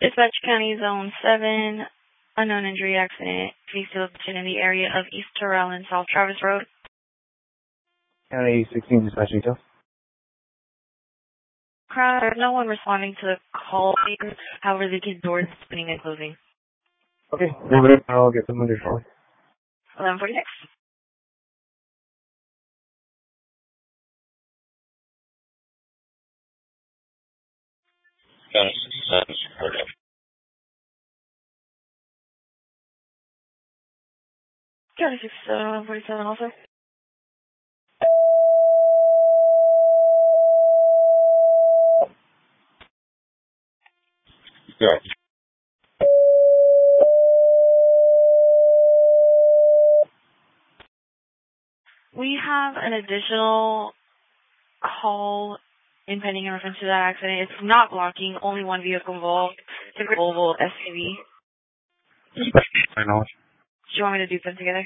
Dispatch County Zone 7, unknown injury accident, please location in the area of East Terrell and South Travis Road. County 16 dispatch detail. There's no one responding to the call. However, the kid's doors opening and closing. Okay, 1 minute, I'll get someone to call. 11:46. County 6, 11:47 also. Yeah. We have an additional call impending in reference to that accident. It's not blocking, only one vehicle involved. It's a Volvo SUV. I know. Do you want me to do them together?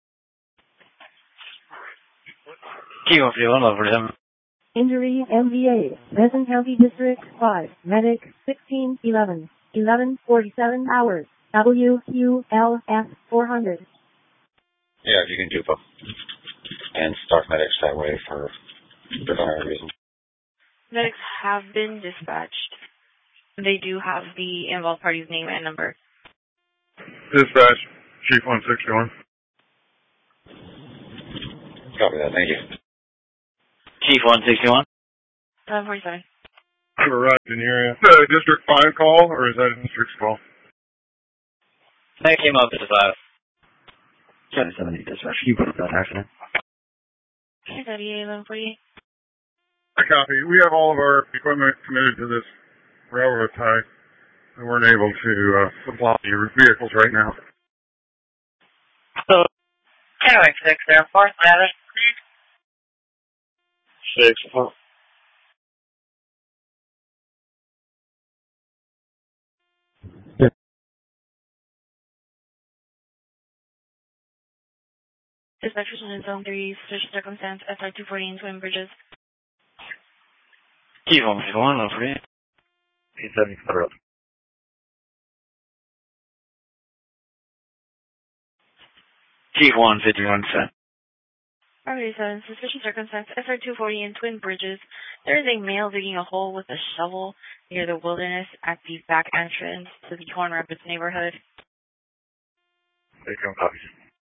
Injury MVA, Madison County District 5, Medic 1611, 11:47 hours, WQLF 400. Yeah, if you can do both. And start medics that way for different reasons. Medics have been dispatched. They do have the involved party's name and number. Dispatch, Chief 161. Copy that, thank you. Chief 161. 11:47. I've arrived in the area. Is that a District 5 call, or is that a District 12? That came up as a 5. County 70 dispatch, you put up that accident. Okay, 11:48. I copy. We have all of our equipment committed to this railroad tie. We weren't able to supply your vehicles right now. So, anyway, 6 there, 4th, 6. Dispatchers in Zone 3, suspicious circumstance, SR 240 in Twin Bridges. Chief 161, over here. 870 Federal. Chief 151, set. Alright, so in suspicious circumstance, SR 240 in Twin Bridges. There is a male digging a hole with a shovel near the Wilderness at the back entrance to the Horn Rapids neighborhood. Take on copies.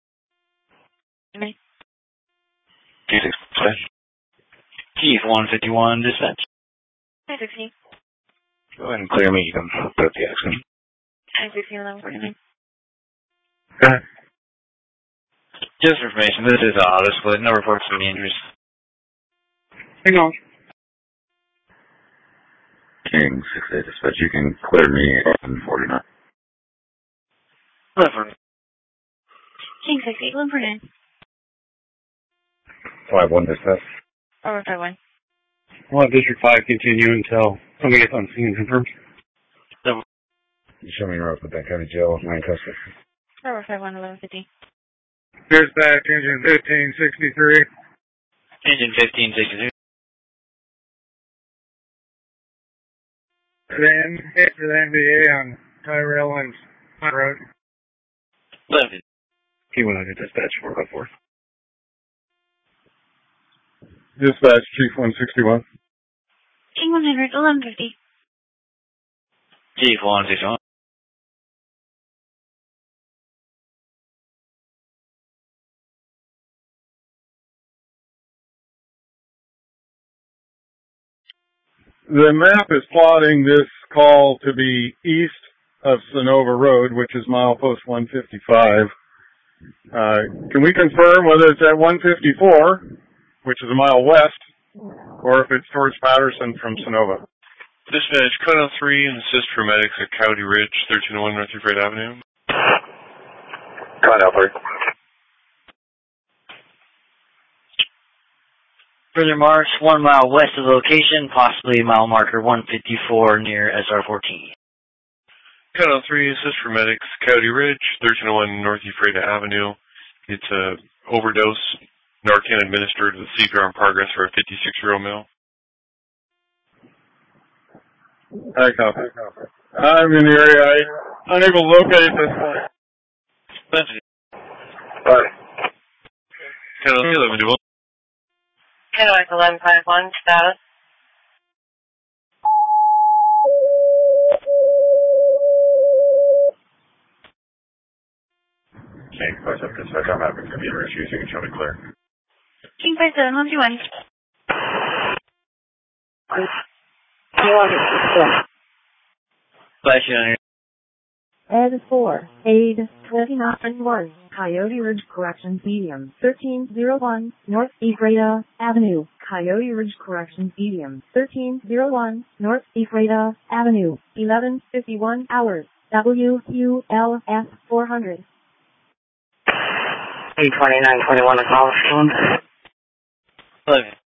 Chief 151, dispatch. 916. Go ahead and clear me. You can put up the accident. 916, 11:49. Go ahead. Just for information, this is an auto split. No reports of any injuries. Hang on. King 68 dispatch, you can clear me at 49. 11. King 68, 11:49. 5-1 dispatch. 51. We'll have District 5 continue until somebody gets on scene and confirms. You show me you're up at that county jail, Lancaster. 51, 11:50. Dispatch, engine 1563. Engine 1562. Then hit for the NBA on Tyrell and Hunt Road. 11. P100 dispatch, 4x4. Dispatch, Chief 161. King 100, 11:50. Chief 161. The map is plotting this call to be east of Sonova Road, which is milepost 155. Can we confirm whether it's at 154, which is a mile west, or if it's towards Patterson from Sonova? Dispatch, Code 03 and assist for medics at Coyote Ridge, 1301 North Freight Avenue. Code 03. Further marks 1 mile west of the location, possibly mile marker 154 near SR14. Code 03, assist for medics, Coyote Ridge, 1301 North Freight Avenue. It's a overdose, Narcan administered with CPR in progress for a 56-year-old male. I copy. I'm in the area. I'm unable to locate this point. Right. Kind of 1121. Kennewick 1151, status. King 57 dispatch, I'm having computer issues. You can show me clear. King 57, 121. Ed 4, Aid 29-1, Coyote Ridge Corrections Medium, 1301, North Ephrata Avenue, Coyote Ridge Corrections Medium, 1301, North Ephrata Avenue, 11:51 hours, WQLF 400. 82921, the call is